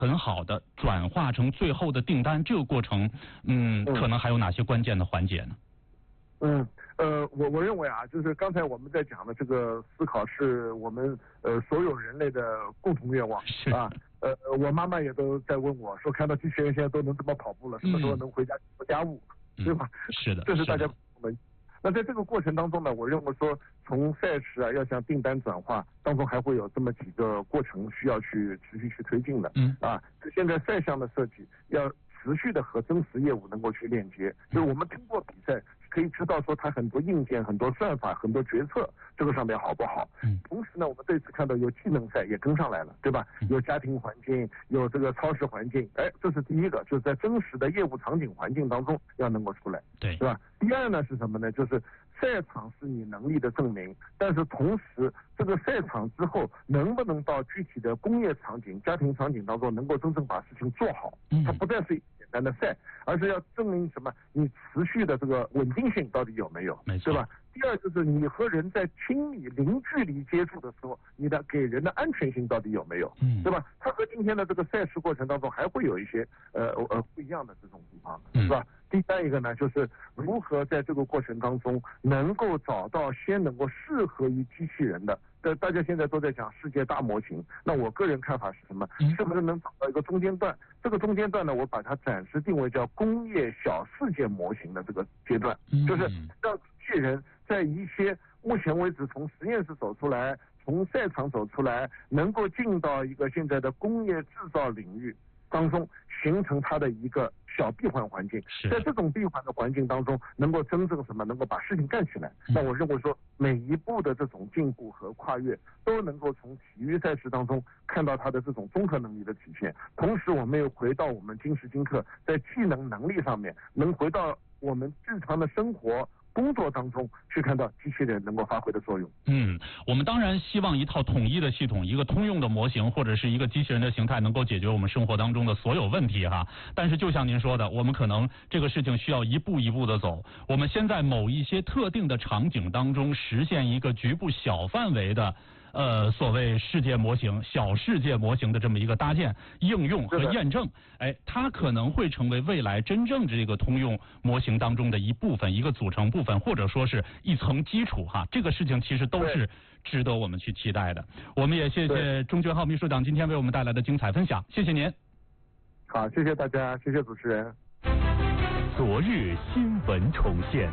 很好的转化成最后的订单，这个过程，可能还有哪些关键的环节呢？ 我认为啊，就是刚才我们在讲的这个思考是我们所有人类的共同愿望啊。我妈妈也都在问我说，看到机器人现在都能这么跑步了，什么时候能回家做家务，对吧？ 是的， 这是大家共同的。那在这个过程当中呢，我认为说从赛事啊要向订单转化当中，还会有这么几个过程需要去持续去推进的。现在赛项的设计要持续的和真实业务能够去链接，就是我们通过比赛可以知道说它很多硬件、很多算法、很多决策这个上面好不好。同时呢，我们这次看到有技能赛也跟上来了，对吧？有家庭环境，有这个超市环境，这是第一个，就是在真实的业务场景环境当中要能够出来，对吧？第二呢是什么呢？就是赛场是你能力的证明，但是同时这个赛场之后能不能到具体的工业场景、家庭场景当中能够真正把事情做好，它不再是简单的赛，而是要证明什么？你持续的这个稳定性到底有没有，对吧？第二就是你和人在亲密零距离接触的时候，你的给人的安全性到底有没有，对吧？它和今天的这个赛事过程当中还会有一些不一样的这种地方，是吧？第三一个呢，就是如何在这个过程当中能够找到先能够适合于机器人的。大家现在都在讲世界大模型，那我个人看法是什么？是不是能找到一个中间段？这个中间段呢，我把它暂时定为叫工业小世界模型的这个阶段，就是让机器人在一些目前为止从实验室走出来，从赛场走出来，能够进到一个现在的工业制造领域当中，形成它的一个小闭环环境，在这种闭环的环境当中，能够真正什么能够把事情干起来。那我认为说，每一步的这种进步和跨越，都能够从体育赛事当中看到它的这种综合能力的体现。同时，我们又回到我们今时今刻在技能力上面，能回到我们日常的生活工作当中去看到机器人能够发挥的作用。 我们当然希望一套统一的系统，一个通用的模型，或者是一个机器人的形态，能够解决我们生活当中的所有问题哈。但是就像您说的，我们可能这个事情需要一步一步的走。我们先在某一些特定的场景当中实现一个局部小范围的所谓世界模型、小世界模型的这么一个搭建、应用和验证，它可能会成为未来真正这个通用模型当中的一部分、一个组成部分，或者说是一层基础哈。这个事情其实都是值得我们去期待的。我们也谢谢钟觉浩秘书长今天为我们带来的精彩分享，谢谢您。 好，谢谢大家，谢谢主持人。 昨日新闻重现。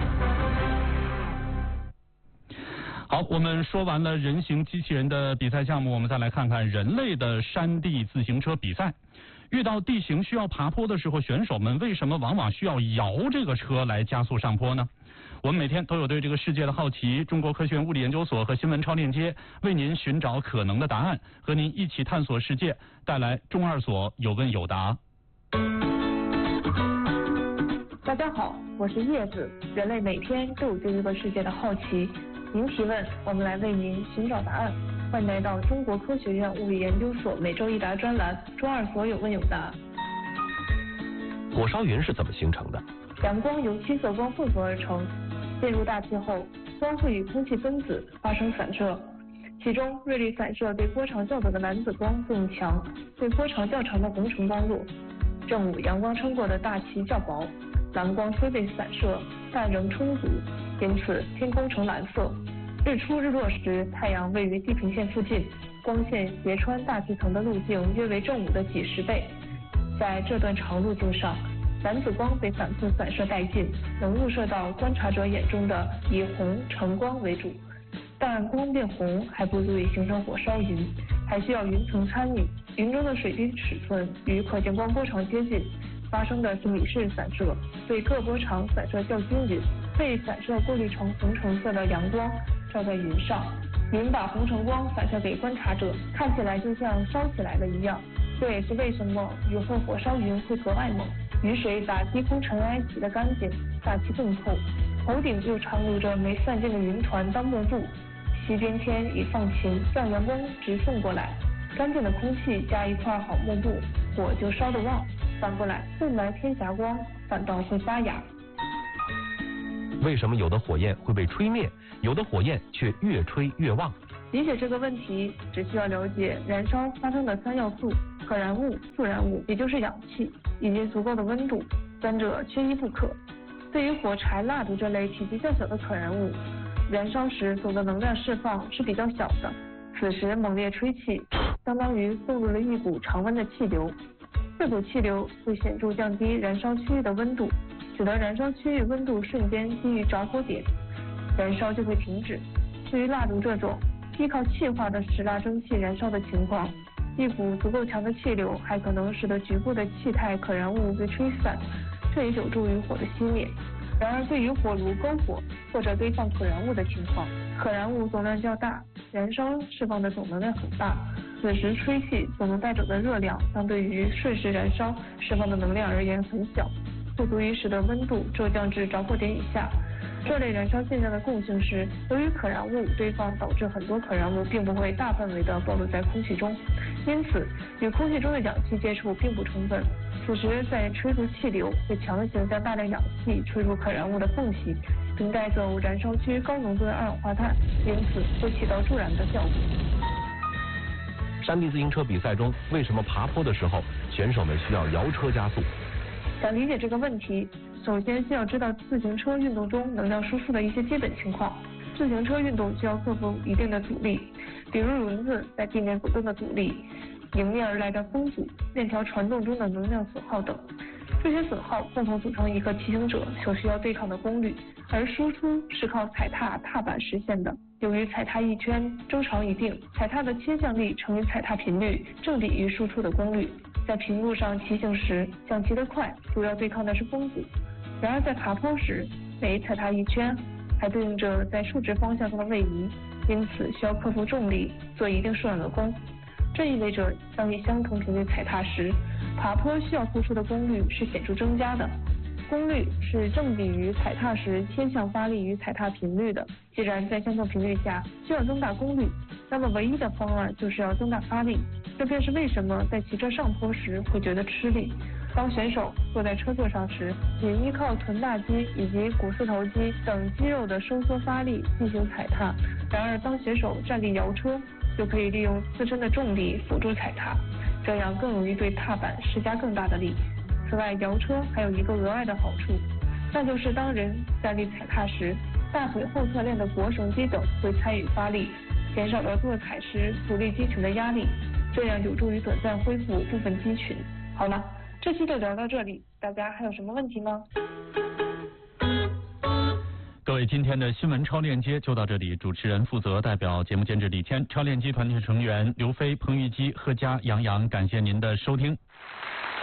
好，我们说完了人形机器人的比赛项目，我们再来看看人类的山地自行车比赛。遇到地形需要爬坡的时候，选手们为什么往往需要摇这个车来加速上坡呢？我们每天都有对这个世界的好奇，中国科学院物理研究所和新闻超链接为您寻找可能的答案，和您一起探索世界，带来中二所有问有答。 大家好，我是叶子。人类每天都有对这个世界的好奇，您提问，我们来为您寻找答案。欢迎来到中国科学院物理研究所每周一答专栏，中二所有问有答。 火烧云是怎么形成的？ 阳光由七色光混合而成，进入大气后，光会与空气分子发生散射，其中锐利散射对波长较短的蓝紫光更强，对波长较长的红橙光弱。正午阳光穿过的大气较薄，蓝光虽被散射，但仍充足，因此天空呈蓝色。日出日落时，太阳位于地平线附近，光线斜穿大气层的路径约为正午的几十倍。在这段长路径上，蓝紫光被反复散射殆尽，能入射到观察者眼中的以红橙光为主。但光变红还不足以形成火烧云，还需要云层参与。云中的水滴尺寸与可见光波长接近，发生的是米氏散射，对各波长散射较均匀，被散射过滤成红橙色的阳光照在云上，云把红橙光反射给观察者，看起来就像烧起来了一样。这也是为什么雨后火烧云会格外猛。雨水把低空尘埃洗得干净，大气更透，头顶就长露着没散尽的云团当幕布。西边天已放晴，让阳光直送过来，干净的空气加一块好幕布，火就烧得旺。反过来，雾霾天霞光反倒会发芽。 为什么有的火焰会被吹灭，有的火焰却越吹越旺？ 理解这个问题，只需要了解燃烧发生的三要素： 可燃物、助燃物，也就是氧气以及足够的温度，三者缺一不可。对于火柴、蜡烛这类体积较小的可燃物，燃烧时总的能量释放是比较小的，此时猛烈吹气，相当于送入了一股常温的气流，这股气流会显著降低燃烧区域的温度，使得燃烧区域温度瞬间低于着火点，燃烧就会停止。对于蜡烛这种依靠气化的石蜡蒸汽燃烧的情况，一股足够强的气流还可能使得局部的气态可燃物被吹散，这也有助于火的熄灭。然而，对于火炉篝火或者堆放可燃物的情况，可燃物总量较大，燃烧释放的总能量很大，此时吹气所能带走的热量，相对于瞬时燃烧释放的能量而言很小，不足以使得温度骤降至着火点以下。这类燃烧现象的共性是，由于可燃物堆放导致很多可燃物并不会大范围的暴露在空气中，因此与空气中的氧气接触并不充分。此时再吹出气流，会强行将大量氧气吹入可燃物的缝隙，并带走燃烧区高浓度的二氧化碳，因此会起到助燃的效果。 山地自行车比赛中，为什么爬坡的时候选手们需要摇车加速？ 想理解这个问题，首先需要知道自行车运动中能量输出的一些基本情况。自行车运动需要克服一定的阻力，比如轮子在地面滚动的阻力，迎面而来的风阻，链条传动中的能量损耗等。这些损耗共同组成一个骑行者所需要对抗的功率，而输出是靠踩踏踏板实现的。由于踩踏一圈周长一定，踩踏的倾向力乘以踩踏频率正比于输出的功率。在平路上骑行时，想骑得快，主要对抗的是风阻。然而在爬坡时，每踩踏一圈，还对应着在竖直方向上的位移，因此需要克服重力，做一定数量的功。这意味着，当以相同频率踩踏时，爬坡需要付出的功率是显著增加的。功率是正比于踩踏时牵向发力与踩踏频率的。既然在相同频率下需要增大功率，那么唯一的方案就是要增大发力。这便是为什么在骑车上坡时会觉得吃力。当选手坐在车座上时，也依靠臀大肌以及股四头肌等肌肉的收缩发力进行踩踏。然而，当选手站立摇车，就可以利用自身的重力辅助踩踏，这样更容易对踏板施加更大的力。此外，摇车还有一个额外的好处，那就是当人站立踩踏时，大腿后侧链的腘绳肌等会参与发力，减少了坐踩时阻力肌群的压力，这样有助于短暂恢复部分肌群。好了，这期就聊到这里，大家还有什么问题吗？ 各位，今天的新闻超链接就到这里。主持人负责，代表节目监制李天，超链接团队成员刘飞、彭玉基、贺佳、杨洋，感谢您的收听。